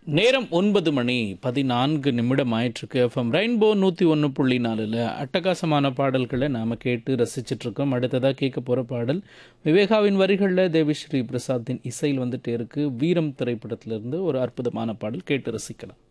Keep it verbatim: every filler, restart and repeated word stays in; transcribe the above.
நேரம் ஒன்பது மணி பதினான்கு நிமிடம் ஆயிட்டிருக்கு. எஃப்எம் ரெயின்போ நூற்றி ஒன்று புள்ளி நாலில் அட்டகாசமான பாடல்களை நாம் கேட்டு ரசிச்சிட்ருக்கோம். அடுத்ததாக கேட்க போகிற பாடல் விவேகாவின் வரிகளில் தேவிஸ்ரீ பிரசாத்தின் இசையில் வந்துட்டே இருக்கு. வீரம் திரைப்படத்திலிருந்து ஒரு அற்புதமான பாடல் கேட்டு ரசிக்கலாம்.